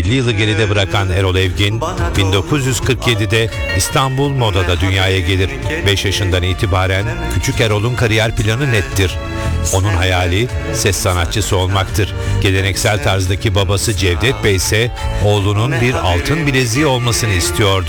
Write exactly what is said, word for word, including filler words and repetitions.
elli yılı geride bırakan Erol Evgin, bin dokuz yüz kırk yedide İstanbul Moda'da dünyaya gelir. beş yaşından itibaren küçük Erol'un kariyer planı nettir. Onun hayali ses sanatçısı olmaktır. Geleneksel tarzdaki babası Cevdet Bey ise oğlunun bir altın bileziği olmasını istiyordu.